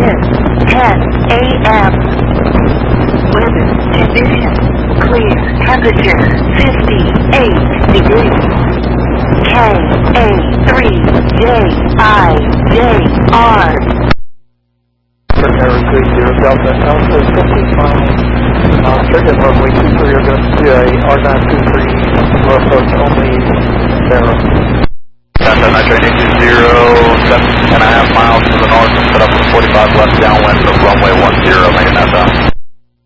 is 10 a.m. Weather condition clear. Temperature 58 degrees. KA3JIJR. Air 30 Delta Alpha 15 miles. Straight at runway 23, you're going to do a R923 low approach only Sarah. Delta Nitrate 20, 7.5 miles to the north and set up for 45 left downwind of runway 10, making that down.